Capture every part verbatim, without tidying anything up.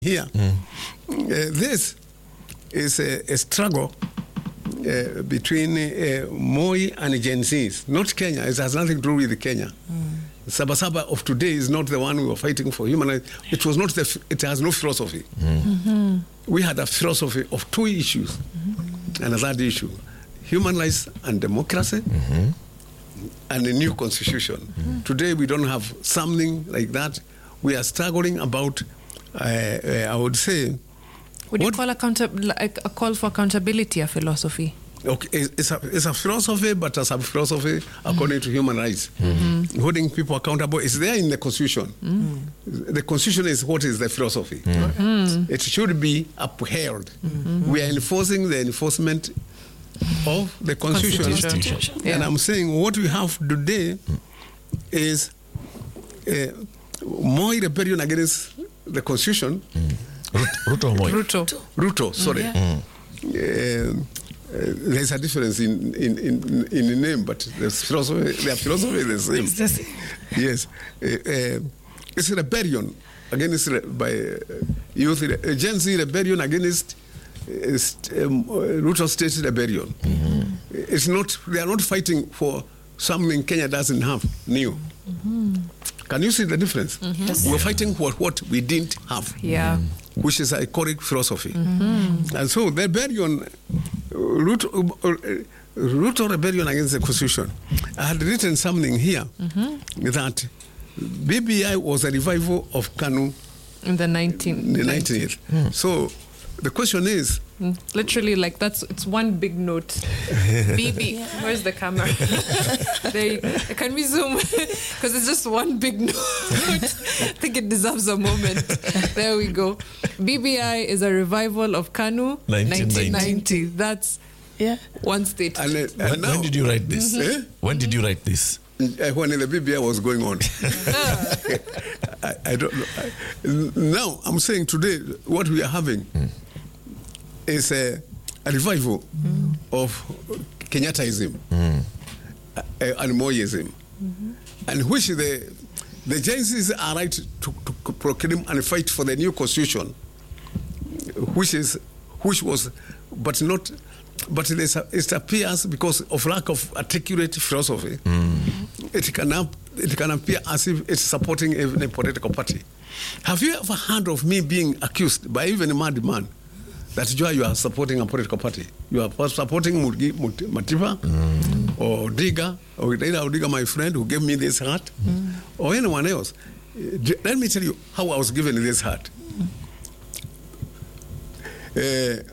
here. Mm. Uh, this is a, a struggle uh, between uh, Moi and Gen Zs, not Kenya. It has nothing to do with Kenya. Mm. Sabasaba of today is not the one we were fighting for human rights. It was not the. It has no philosophy. Mm. Mm-hmm. We had a philosophy of two issues, mm-hmm. and a third issue: human rights and democracy, mm-hmm. and a new constitution. Mm-hmm. Today we don't have something like that. We are struggling about. Uh, uh, I would say. Would you call accountability like a call for accountability a philosophy? Okay, it's a, it's a philosophy, but it's a philosophy according mm-hmm. to human rights. Mm-hmm. Holding people accountable is there in the Constitution. Mm-hmm. The Constitution is what is the philosophy. Mm-hmm. It should be upheld. Mm-hmm. We are enforcing the enforcement of the Constitution. Constitution. Yeah. And I'm saying what we have today is uh, more rebellion against the Constitution. Mm. Ruto, Moi. Ruto. Ruto, sorry. Yeah. Mm. Uh, uh, there's a difference in in, in, in the name, but the philosophy, their philosophy is the same. It's the same. Yes. Uh, uh, it's a rebellion against, by uh, youth, uh, Gen Z rebellion against uh, st- um, Ruto State rebellion. Mm-hmm. It's not, they are not fighting for something Kenya doesn't have new. Mm-hmm. Can you see the difference? Mm-hmm. Yes. We're fighting for what we didn't have. Yeah. Which is a correct philosophy. Mm-hmm. And so the rebellion, root, uh, root of rebellion against the Constitution. I had written something here mm-hmm. that B B I was a revival of KANU in the nineteenth. The nineteenth. Mm. So the question is, mm. literally, like that's it's one big note. B B, yeah. Where's the camera? There you go. Can we zoom? Because it's just one big note. I think it deserves a moment. There we go. B B I is a revival of KANU nineteen ninety. That's yeah. one state. And, uh, and when, now, when did you write this? Mm-hmm. Eh? When did you write this? Uh, when the B B I was going on. I, I don't know. I, now, I'm saying today, what we are having mm. is a, a revival mm. of Kenyattaism mm. uh, and Moyism, mm-hmm. and which the the Gen Zs are right to, to proclaim and fight for the new constitution, which is which was, but not. But it appears because of lack of articulate philosophy, mm. it can it can appear as if it's supporting even a political party. Have you ever heard of me being accused by even a madman that Joy, you are supporting a political party? You are supporting Mugi, Matiba mm. or Diga or Raila Odinga, my friend, who gave me this hat, mm. or anyone else. Let me tell you how I was given this hat. Uh,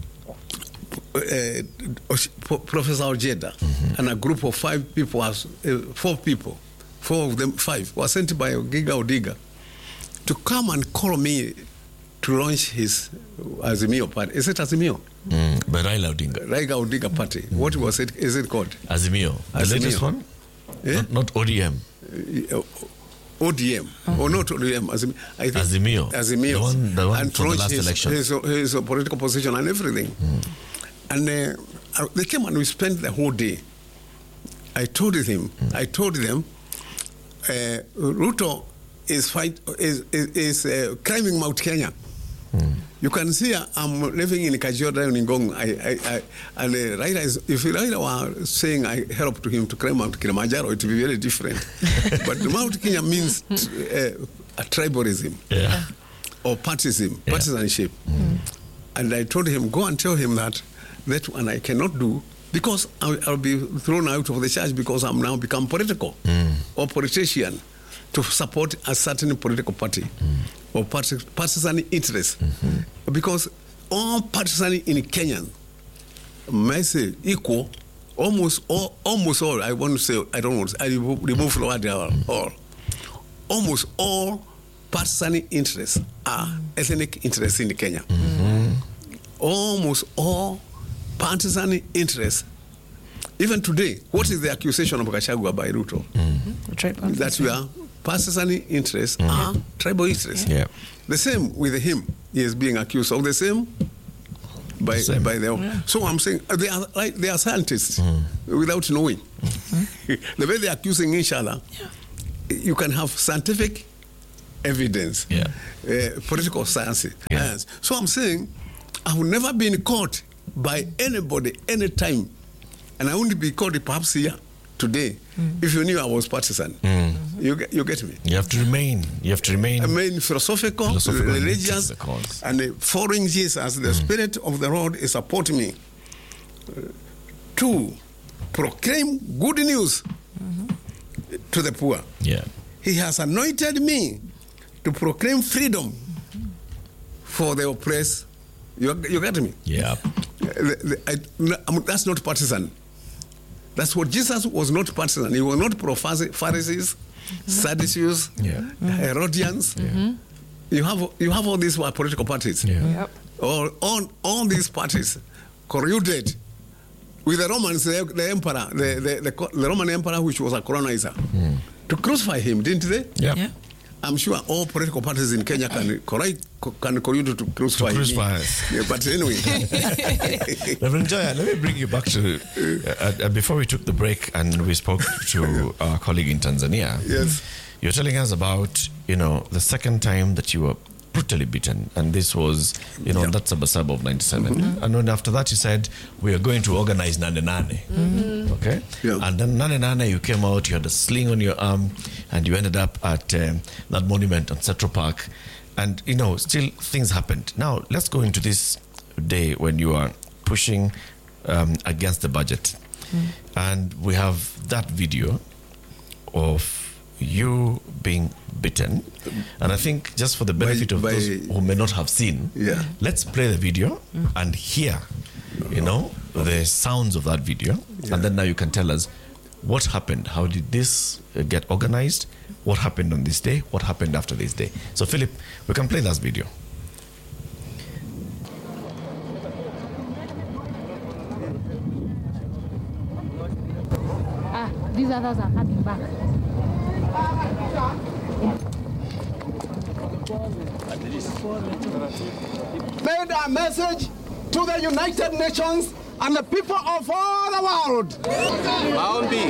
Uh, Professor Ojeda mm-hmm. and a group of five people, uh, four people, four of them, five, were sent by Giga Odiga to come and call me to launch his Azimio party. Is it Azimio? Mm, by Raila Odinga. Raila Odinga party. Mm-hmm. What was it? Is it called? Azimio. The Azimio. latest one? Eh? Not, not O D M. Uh, O D M, mm-hmm. or not O D M, Azimio. I think Azimio. Azimio. The one, the one and for the last his, election. His, his, his political position and everything. Mm. And uh, they came and we spent the whole day. I told him, mm. I told them, uh, Ruto is fight is is, is uh, climbing Mount Kenya. Mm. You can see uh, I'm living in Kajiado in Ngong. I, I, I, and uh, Raila is, if Raila were saying I helped him to climb Mount Kilimanjaro, it would be very different. But Mount Kenya means uh, a tribalism, yeah. or partisan, yeah. partisanship. Mm. And I told him, go and tell him that. That one I cannot do because I'll, I'll be thrown out of the church because I'm now become political mm. or politician to support a certain political party mm. or parti- partisan interest. Mm-hmm. Because all partisan in Kenya may say equal, almost all, almost all, I want to say, I don't want to say, I remove, remove the word all, all. Almost all partisan interests are ethnic interests in Kenya. Mm-hmm. Almost all partisan interests. Even today, what is the accusation of Gachagua by Ruto? Mm-hmm. That we are partisan interests mm-hmm. are tribal interests. Yeah. The same with him. He is being accused of the same by same. by the. Yeah. So I'm saying they are like they are scientists mm. without knowing. Mm-hmm. The way they are accusing each other, yeah. you can have scientific evidence, Yeah. uh, political science. Yeah. Science. So I'm saying I will never be caught by anybody anytime, and I wouldn't be caught perhaps here today if you knew I was partisan. You, get, you get me? You have to remain. You have to remain. I mean, philosophical, Philosophical and religious, the cause. and uh, following Jesus. The Spirit of the Lord is supporting me uh, to proclaim good news to the poor. Yeah. He has anointed me to proclaim freedom for the oppressed. You, you get me? Yeah. Uh, the- the- I- I'm- that's not partisan. That's what Jesus was not partisan. He was not pro-Pharisees, Sadducees, Yeah. Herodians. You have you have all these were political parties. Yeah. Yep. All, all, all these parties colluded with the Romans, the, the emperor, the, the, the, the Roman emperor, which was a colonizer, to crucify him, didn't they? Yeah. Yeah. I'm sure all political parties in Kenya can correct, can collude to crucify, To crucify me. us. Yeah, but anyway, Reverend Joya, let me bring you back to uh, uh, before we took the break and we spoke to our colleague in Tanzania. Yes. You're telling us about, you know, the second time that you were brutally beaten, and this was, you know, Yeah. that Sabasaba of ninety-seven. And then after that, you said, we are going to organize Nane Nane. Okay? Yeah. And then Nane Nane, you came out, you had a sling on your arm, and you ended up at um, that monument on Central Park. And, you know, still things happened. Now, let's go into this day when you are pushing um, against the budget. And we have that video of you being beaten. And I think just for the benefit of by- those who may not have seen, Yeah. let's play the video and hear, you know, the sounds of that video. Yeah. And then now you can tell us what happened. How did this uh, get organized? What happened on this day? What happened after this day? So, Philip, we can play that video. Ah, these others are coming back. Send a message to the United Nations and the people of all the world. Maombi.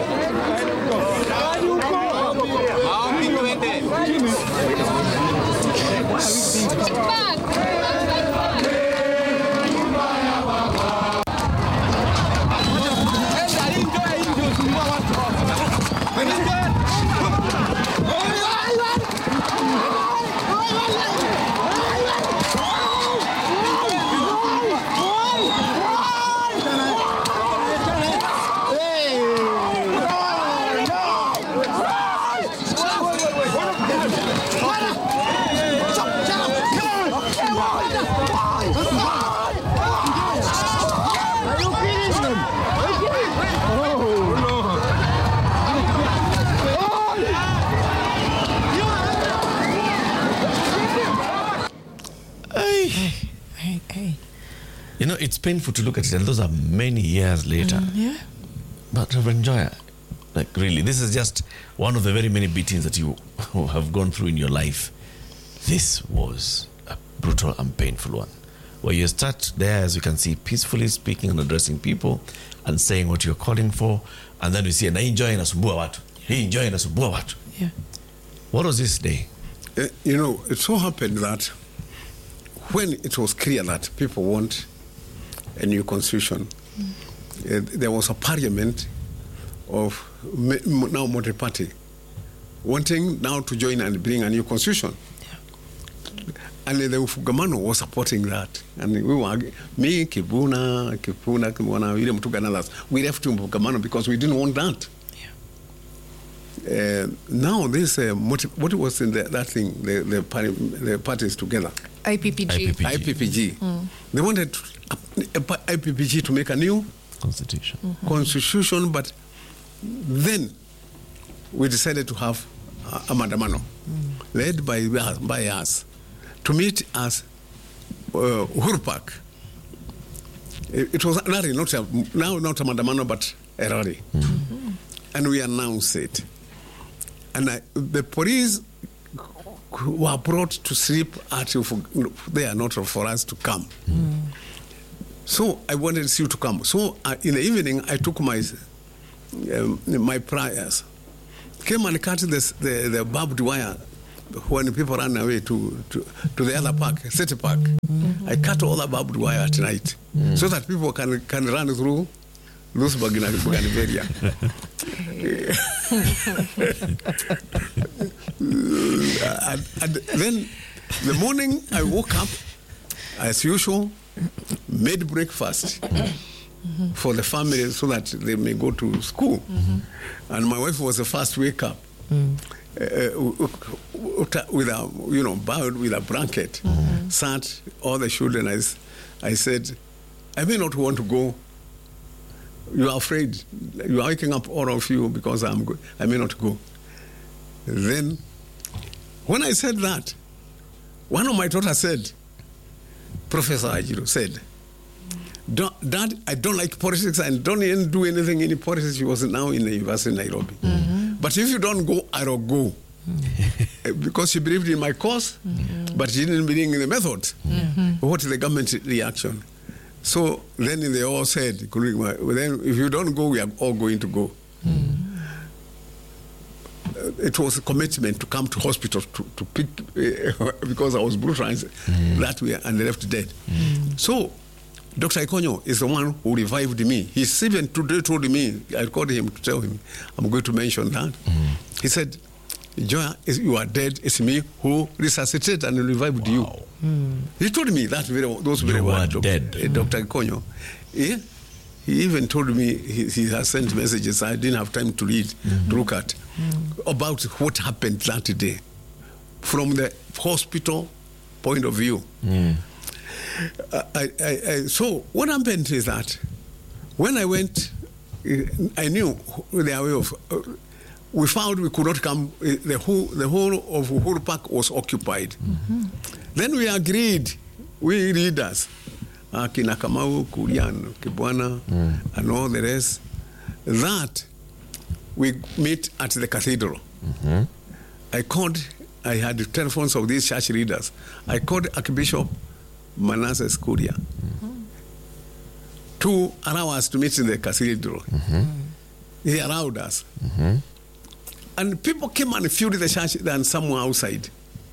Maombi twende. Hey, hey. You know, it's painful to look at it, and those are many years later. Yeah. But Reverend Joya, like really, this is just one of the very many beatings that you have gone through in your life. This was a brutal and painful one, where you start there, as you can see, peacefully speaking and addressing people and saying what you're calling for, and then we see, na enjoy nasumbua watu, he enjoy nasumbua watu. Yeah. What was this day? Uh, you know, it so happened that when it was clear that people want a new constitution, uh, there was a parliament of me- m- now multi-party wanting now to join and bring a new constitution. And the Ufugamano was supporting that. And we were, me, Kibuna, Kipuna, Kimwana, William Tuga and others, we left to Ufugamano because we didn't want that. Uh, now this, uh, multi- what was in the, that thing, the, the, party, the parties together, I P P G. I P P G. I P P G. They wanted to, uh, I P P G to make a new Constitution. constitution, but then we decided to have a, a mandamano led by, by us to meet us uh, Uhuru Park. It, it was not, not a, now not a mandamano, but a rally. And we announced it. And I, the police were brought to sleep at they are not for us to come. So I wanted you to come. So uh, in the evening, I took my um, my prayers, came and cut this, the, the barbed wire when people run away to, to, to the other park, City Park, mm-hmm. I cut all the barbed wire at night mm. so that people can, can run through those Bougainvillea. and, and then the morning I woke up, as usual, made breakfast mm-hmm. for the family so that they may go to school. Mm-hmm. And my wife was the first to wake up. Mm. Uh, with a, you know, bowed with a blanket, mm-hmm. sat all the children. I, I said, I may not want to go. You are afraid. You are waking up all of you because I'm go- I may not go. Then, when I said that, one of my daughters said, Professor Ajiro said, don't, Dad, I don't like politics and don't even do anything in politics. She was now in the University of Nairobi. Mm-hmm. But if you don't go, I will go. Mm-hmm. Because she believed in my cause, mm-hmm. but she didn't believe in the method. Mm-hmm. What is the government reaction? So then they all said, then if you don't go, we are all going to go. Mm-hmm. Uh, it was a commitment to come to hospital to, to pick, uh, because I was brutalized mm-hmm. that way and left dead. Mm-hmm. So Doctor Ikonyo is the one who revived me. He even today told me, I called him to tell him, I'm going to mention that. Mm-hmm. He said, Joya, you are dead. It's me who resuscitated and revived wow. you. Mm. He told me that very, those very words. You are dead. Uh, Doctor Ikonyo. Yeah? He even told me he, he has sent messages I didn't have time to read, mm-hmm. to look at, mm. about what happened that day from the hospital point of view. Mm. I, I, I, so what happened is that when I went, I knew their way of. Uh, we found we could not come. Uh, the whole the whole of Uhuru Park was occupied. Mm-hmm. Then we agreed, we leaders, Akina Kamau, Kurian, Kibwana, mm. and all the rest, that we meet at the cathedral. Mm-hmm. I called. I had the telephones of these church leaders. I called Archbishop Manasseh Kuria mm-hmm. to allow us to meet in the cathedral. Mm-hmm. He allowed us. Mm-hmm. And people came and filled the church than somewhere outside.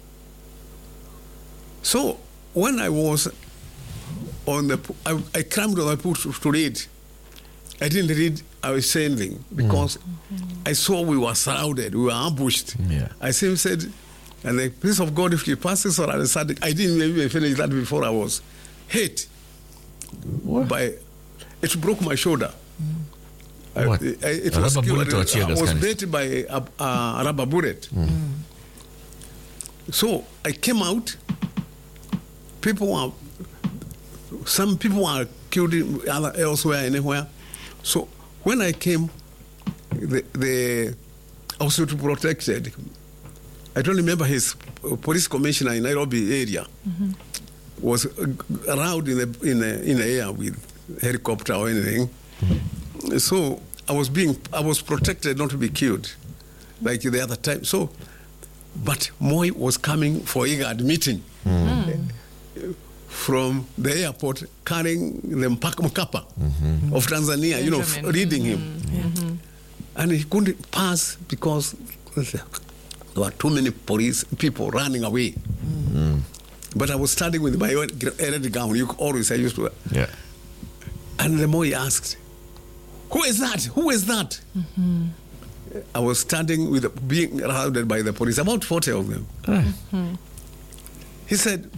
So when I was on the, I, I climbed on the pulpit to read. I didn't read, I was saying anything because mm-hmm. I saw we were surrounded, we were ambushed. Yeah. I simply said, and the peace of God, if he passes or I didn't even finish that before I was hit what? by, it broke my shoulder. Mm. What? I, I, it a was, rubber bullet or tear gas? I was bit by a, a, a rubber bullet. Mm. So I came out, people were, some people were killed elsewhere, anywhere. So when I came, the, the also to protected, I don't remember his police commissioner in Nairobi area mm-hmm. was around in the in the, in the air with helicopter or anything. Mm-hmm. So I was being I was protected not to be killed, like the other time. So, but Moi was coming for IGAD meeting mm-hmm. from the airport, carrying the Mpaka Mkapa mm-hmm. of Tanzania, you know, f- reading him, mm-hmm. mm-hmm. and he couldn't pass because there were too many police people running away. Mm. But I was standing with my red gown. You always I used to. Yeah. And the Moi asked, "Who is that? Who is that?" Mm-hmm. I was standing with being surrounded by the police, about forty of them. Mm-hmm. He said,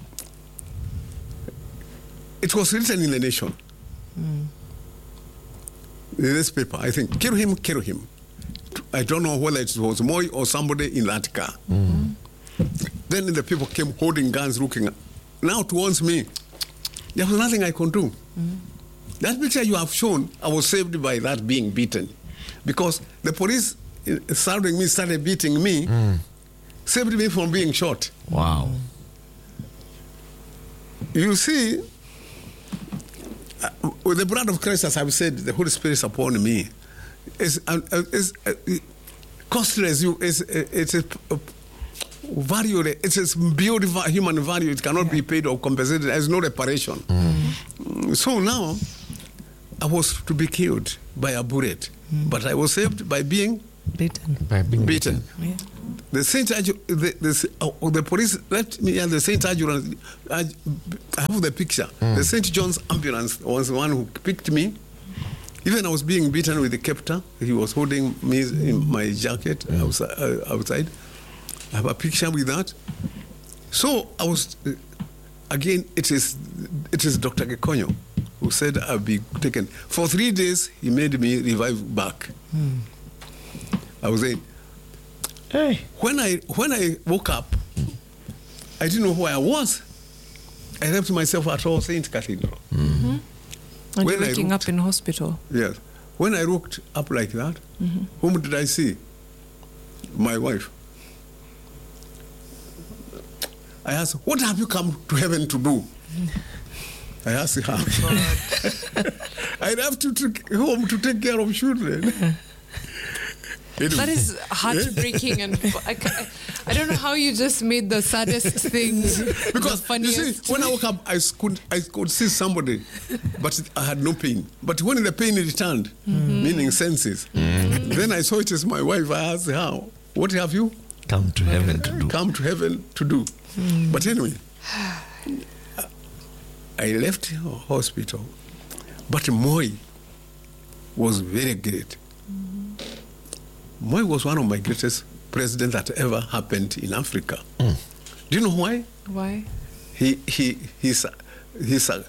"It was written in the Nation, mm. in this paper. I think kill him, kill him." I don't know whether it was Moi or somebody in that car. Mm. Then the people came holding guns, looking now towards me. There was nothing I could do. Mm. That picture you have shown, I was saved by that being beaten. Because the police surrounding me started beating me, mm. saved me from being shot. Wow. You see, uh, with the blood of Christ, as I've said, the Holy Spirit is upon me. It's, uh, it's uh, costly as you, it's, it's a value, it's a beyond human value. It cannot yeah. be paid or compensated. There's no reparation. Mm. So now, I was to be killed by a bullet, mm. but I was saved by being beaten. By being beaten. beaten. Yeah. the Saint Adju- the, the, uh, the police let me at the Saint Adjurant. I have the picture. Mm. The Saint John's ambulance was the one who picked me. Even I was being beaten with the captor. He was holding me in my jacket mm. outside, uh, outside. I have a picture with that. So I was, uh, again, it is it is Doctor Gekonyo who said I'll be taken. For three days, he made me revive back. Mm. I was saying, hey. when I when I woke up, I didn't know where I was. I left myself at All Saints Cathedral. Mm-hmm. And When you're I waking looked- up in hospital. Yes. When I looked up like that, Mm-hmm. whom did I see? My wife. I asked, what have you come to heaven to do? I asked her. I have to take home to take care of children. Anyway. That is heartbreaking, and I, ca- I don't know how you just made the saddest thing Because the you see, funniest. when I woke up, I s- could I could see somebody, but I had no pain. But when the pain returned, meaning senses, then I saw it as my wife. I asked her, "What have you Come to heaven to do. come to heaven to do?" But anyway, I left hospital, but Moi was very great. Moi was one of my greatest presidents that ever happened in Africa. Do you know why? Why? He he he su- he su-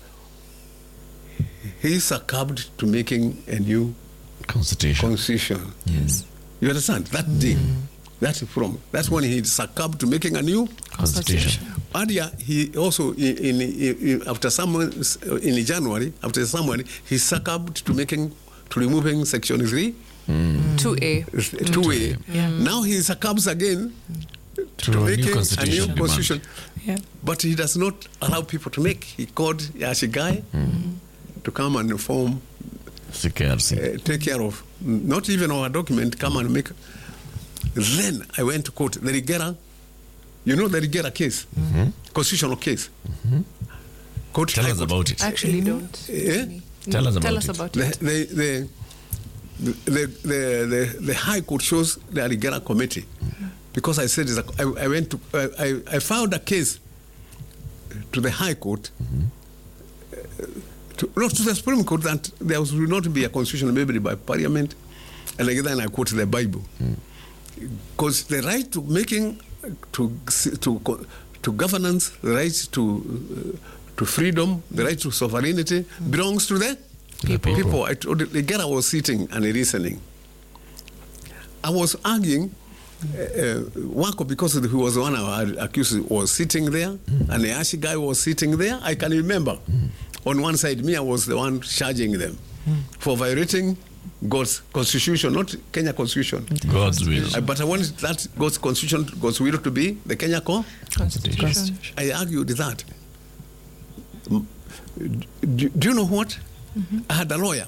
he succumbed to making a new Constitution. constitution. Yes. You understand? That day, that's from that's when he succumbed to making a new. Constitution. Earlier, he also in, in, in after some in January after January he succumbed to making to removing Section three, two A. two A. Yeah. Now he succumbs again To to a new making a constitution new demand. constitution. Yeah. But he does not allow people to make. He called Yashigai to come and form, C K R C. uh, take care of, not even our document, come and make. Then I went to court. The Rigera, you know the Rigera case, constitutional case. Court Tell High us Court. about it. Actually, don't. Eh? Tell us Tell about us it. about The, it. the, the, the, the, the, the High Court shows the Rigera committee. Because I said, is a- I, I went to, I, I, I filed a case to the High Court, uh, to, not to the Supreme Court, that there will not be a constitution made by Parliament. And again, I quote the Bible. Because the right to making, to, to, co- to governance, the right to, uh, to freedom, the right to sovereignty belongs to the People. people. I told the girl I was sitting and listening. I was arguing. Uh, Wako, because he was the one I had accused, was sitting there, and the Ashi guy was sitting there. I can remember. On one side, me, I was the one charging them for violating God's constitution, not Kenya constitution. God's will. I, but I wanted that God's constitution, God's will to be the Kenya co. Constitution. I argued that. Mm, Do, do you know what? I had a lawyer.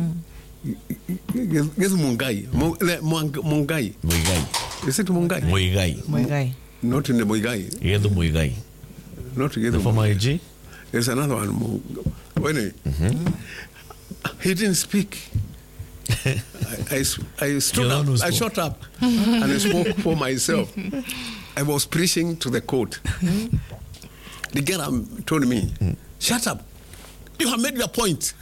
Yes, Mungai. Mu- le- Muang- Mungai. Muigai. Is it Mungai? Muigai. My guy. Not in the Muigai. Yedu Muigai. Not together. The former I G. There's another one. Mu- Anyway, he didn't speak. I, I, s- I stood You're the up. one who I spoke. shut up and I spoke for myself. I was preaching to the court. The girl um, told me, "Shut up! You have made your point."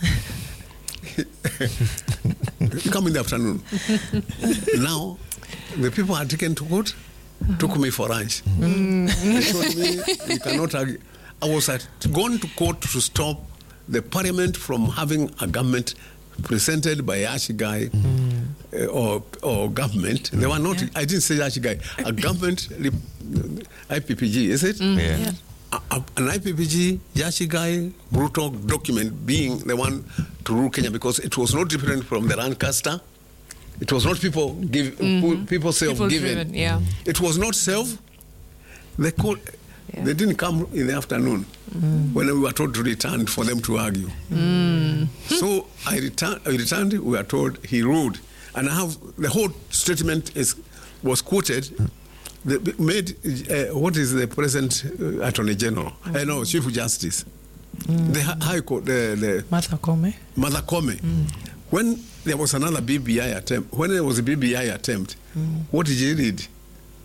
You come in the afternoon. Now, the people are taken to court, took me for lunch. They told me, you cannot argue. I was at, gone to court to stop the parliament from having a government presented by Ashigai uh, or, or government. They were not, I didn't say Ashigai, a government, I P P G, is it? Yeah. A- a- an I P P G, Yashigai, brutal document being the one to rule Kenya because it was not different from the Lancaster. It was not people give people People self-given. driven, yeah. It was not self. They called, Yeah. they didn't come in the afternoon when we were told to return for them to argue. So I returned. I returned. We were told he ruled, and I have the whole statement is was quoted. The, made uh, what is the present uh, Attorney General? I know Chief Justice, the Hi- High Court, the, the Martha Kome. Mother Kome. When there was another B B I attempt, when there was a B B I attempt, what did he read?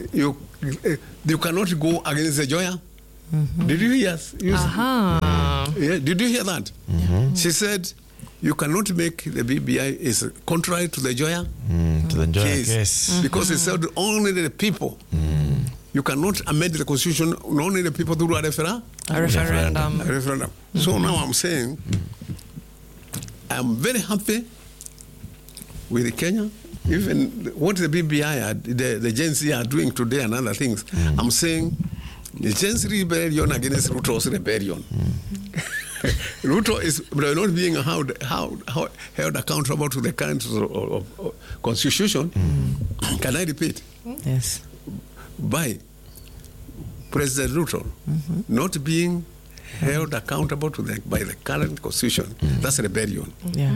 you uh, you cannot go against the Joya. Mm-hmm. Did you hear? You, Uh-huh. yeah, did you hear that? Mm-hmm. She said, you cannot make the B B I is contrary to the Joya Mm, to the Joya case, case. Mm-hmm. because it said only the people. Mm. You cannot amend the constitution, only the people through a referendum. A referendum. A referendum. So now I'm saying, I'm very happy with Kenya. Even what the B B I, are, the, the Gen Z are doing today and other things, mm. I'm saying the Gen Z rebellion against Ruto's rebellion. Mm. Ruto is not being held, held, held accountable to the current constitution. Mm. Can I repeat? Yes. By President Ruto mm-hmm. not being held accountable to the, by the current constitution. Mm. That's rebellion. Yeah.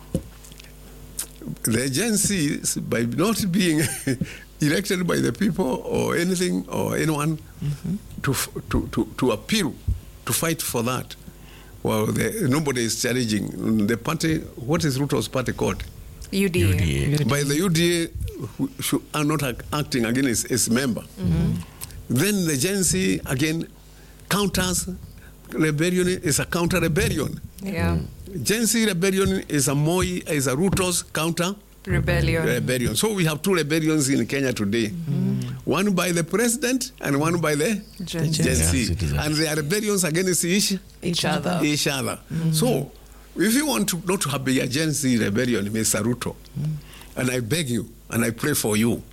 The Gen Z, by not being elected by the people or anything or anyone mm-hmm. to, to, to, to appeal, to fight for that, well, the, nobody is challenging. The party, what is Ruto's party called? U D A. U D A. By the U D A, who should, are not acting against its member. Mm-hmm. Then the Gen Z, again, counters rebellion is a counter rebellion. Yeah. Mm. Gen Z rebellion is a Moi, is a Ruto's counter rebellion. rebellion. So we have two rebellions in Kenya today. Mm. One by the president and one by the Gen, Gen Z. Yeah, and they are rebellions against each, each other. Each other. Mm. So if you want to not to have a Gen Z rebellion, Mister Ruto, mm. and I beg you and I pray for you,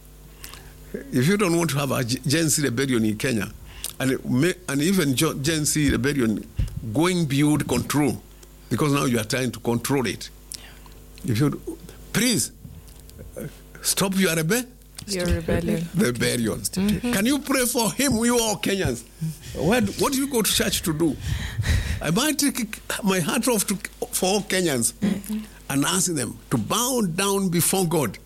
if you don't want to have a Gen Z rebellion in Kenya, and, it may, and even Gen Z rebellion going beyond control, because now you are trying to control it. Yeah. If you please uh, stop your rebe- your rebellion. rebellion. Mm-hmm. Can you pray for him, we all Kenyans? What, what do you go to church to do? I might take my hat off to, for all Kenyans mm-hmm. and ask them to bow down before God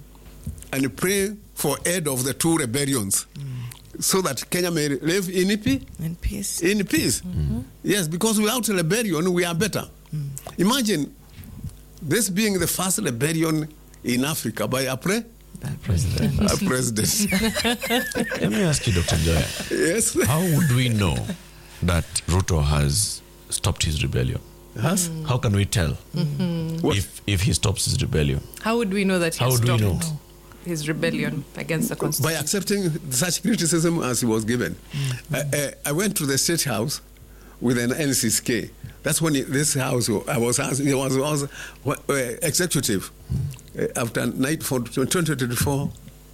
and pray for head of the two rebellions. Mm. So that Kenya may live in peace. In peace. In peace. Mm-hmm. Yes, because without a rebellion, we are better. Mm. Imagine this being the first rebellion in Africa by a, pre- by president. a president. Let me ask you, Doctor Joya. Yes. How would we know that Ruto has stopped his rebellion? Has? Mm. How can we tell mm-hmm. if, if he stops his rebellion? How would we know that he How would stopped we know? his rebellion against the constitution? By accepting such criticism as he was given. Mm-hmm. I, I, I went to the State House with an N C S K. That's when it, this house, I was asked, it was, was uh, executive uh, after night for twenty twenty-four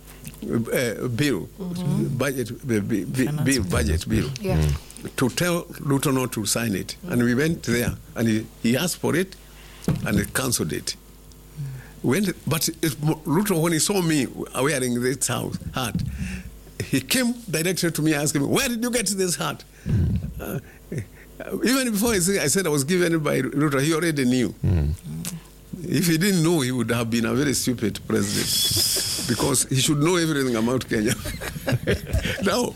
uh, bill, mm-hmm. budget, uh, b- b- bill, budget bill, yeah. mm. to tell Ruto not to sign it. Mm. And we went there and he, he asked for it and he cancelled it. When, but it, Ruto, when he saw me wearing this house, hat, he came directly to me asking me, where did you get this hat? Mm. Uh, even before I said, I said I was given by Ruto, he already knew. Mm. If he didn't know, he would have been a very stupid president because he should know everything about Kenya. Now,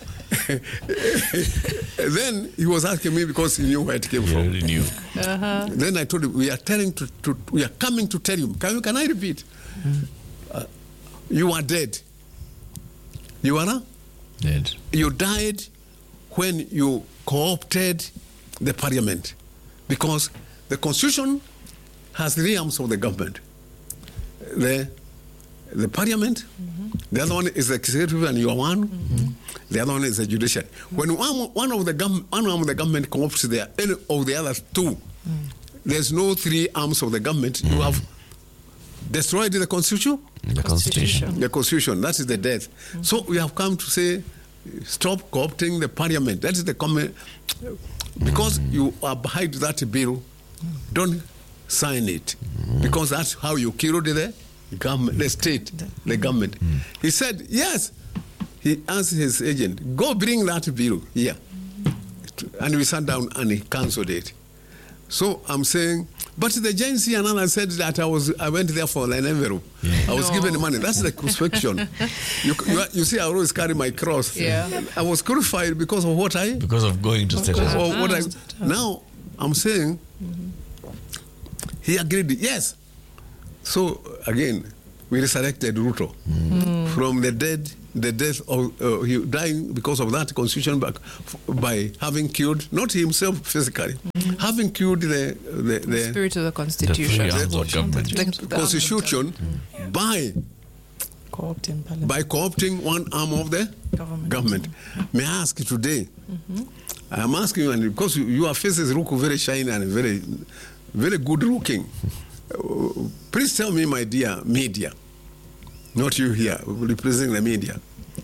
then he was asking me because he knew where it came he from. Already knew. Uh-huh. Then I told him, we are telling to, to we are coming to tell you. Can, can I repeat? Mm. Uh, you are dead. You are not? Dead. You died when you co-opted the parliament, because the constitution has three arms of the government. The the parliament, mm-hmm. the other one is the executive, and you are one. Mm-hmm. The other one is the judiciary. Mm-hmm. When one, one of the gov- one arm of the government co-opts the any of the other two, mm. there's no three arms of the government. Mm. You have destroyed the constitution. The constitution. The constitution. That is the death. Mm. So we have come to say, stop co-opting the parliament. That is the comment. Because mm. you are behind that bill, don't sign it. Mm. Because that's how you killed the government, the state, the government. Mm. He said, yes. He asked his agent, go bring that bill here. And we sat down and he cancelled it. So I'm saying, but the Gen Z and others said that I was I went there for an envelope. Yeah. I was no. given the money. That's the crucifixion. you, you, you see, I always carry my cross. Yeah. I was crucified because of what I... Because of going to state house. Or what I, now, I'm saying, mm-hmm. he agreed, yes. So, again, we resurrected Ruto mm. from the dead the death of uh, he dying because of that constitution by, by having killed not himself physically, mm-hmm. having killed the the, the, the spirit of the constitution, the three arms of government, the, the constitution mm-hmm. by co-opting by co-opting one arm of the government. government. May I ask you today? Mm-hmm. I am asking you, and because your faces look very shiny and very, very good looking. Uh, please tell me, my dear media, not you here, representing the media,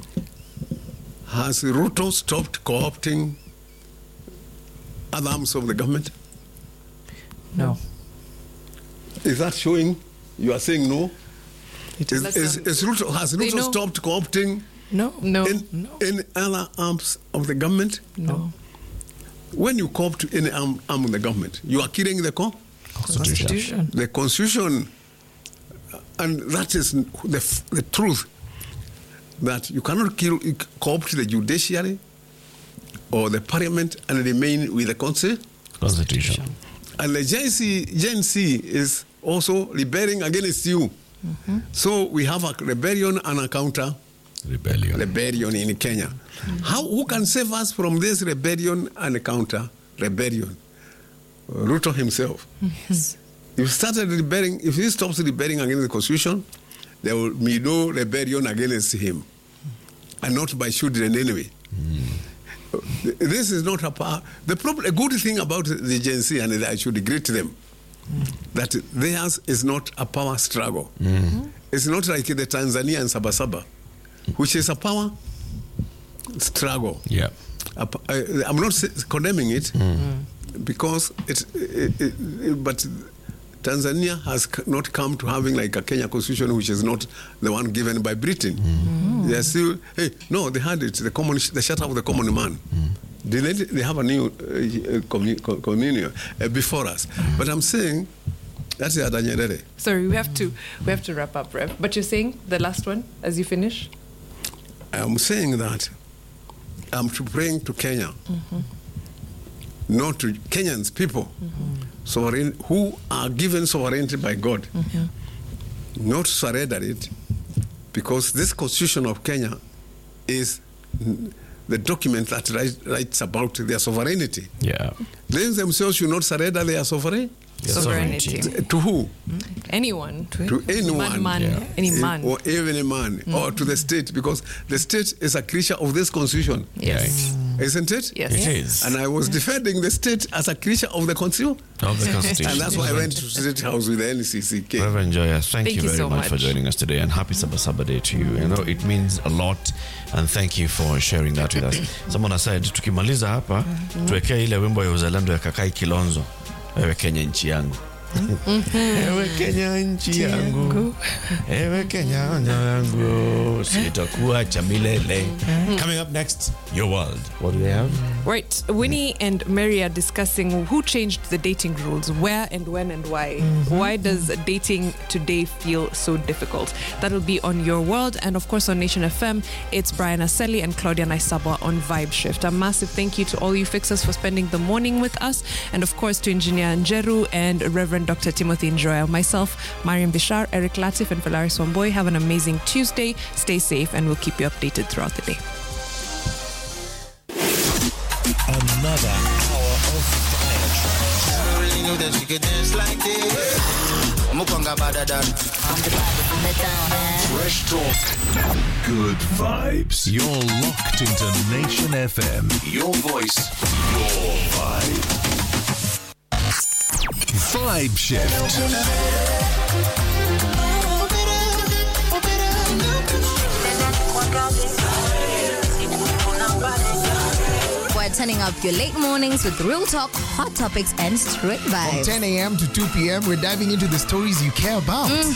has Ruto stopped co-opting other arms of the government? No. Is that showing? You are saying no? It is, is. is, is Ruto, has They Ruto know. stopped co-opting No. No. in, No. in other arms of the government? No. When you co-opt any arm, arm of the government, you are killing the co- Constitution. the constitution, and that is the, the truth, that you cannot kill, co-opt the judiciary or the parliament and remain with the constitution. Constitution. And the Gen Z, Gen Z is also rebelling against you. Mm-hmm. So we have a rebellion and a counter Rebellion. rebellion in Kenya. Mm-hmm. How, who can save us from this rebellion and counter rebellion? Ruto himself. Yes. If he started rebelling, if he stops rebelling against the constitution, there will be no rebellion against him, and not by children anyway. Mm. This is not a power. The problem, a good thing about the Gen Z, and I should greet them, mm. that theirs is not a power struggle. Mm. It's not like the Tanzania and Sabasaba, which is a power struggle. Yeah. I, I'm not condemning it, mm. because it, it, it, it, but Tanzania has not come to having like a Kenya constitution, which is not the one given by Britain. Mm. They are still, hey, no, they had it, the common, the Charter of the Common Man. Mm. They, they have a new uh, commun, communion uh, before us. Mm. But I'm saying, that's the Adanyerere. Sorry, we have to we have to wrap up, Rev. But you're saying the last one as you finish? I'm saying that I'm to praying to Kenya, mm-hmm. not to Kenyans, people, mm-hmm. sovereign, who are given sovereignty by God, mm-hmm. not surrender it, because this constitution of Kenya is the document that writes, writes about their sovereignty. Yeah. They themselves should not surrender their sovereignty. Yeah, Sovereignty. sovereignty. To who? Anyone. To anyone. Man, man, Yeah. any man. Or even a man, mm. or to the state, because the state is a creature of this constitution. Yes. Isn't it? Yes. It is. And I was defending the state as a creature of the constitution. Of the Constitution. And that's why I went to State House with the N C C K. Reverend Joyous, thank, Thank you you very so much, for much. joining us today, and happy Sabasaba Day to you. You know, it means a lot, and thank you for sharing that with us. Someone has said, tukimaliza hapa, tuwekea ile wimbo ya uzalendo ya Kakai Kilonzo, ewe Kenya nchi yangu. Ewe Kenya nchi yangu, ewe Kenya nchi yangu, sitakuacha milele. Coming up next, Your World. What do we have? Right. Winnie and Mary are discussing who changed the dating rules, where and when and why. Mm-hmm. Why does dating today feel so difficult? That'll be on Your World. And of course on Nation F M, it's Brian Aseli and Claudia Naisabwa on Vibe Shift. A massive thank you to all you fixers for spending the morning with us. And of course to Engineer Njeru and Reverend Doctor Timothy Njoya. Myself, Mariam Bishar, Eric Latif and Valaris Wamboy. Have an amazing Tuesday. Stay safe and we'll keep you updated throughout the day. Another hour of fire tracks. I never really knew that she could dance like this. Mukonga badadan. Fresh talk. Good vibes. You're locked into Nation F M. Your voice. Your vibe. Vibe Shift. We're turning up your late mornings with real talk, hot topics, and straight vibes. From ten a.m. to two p.m., we're diving into the stories you care about. Mm-hmm.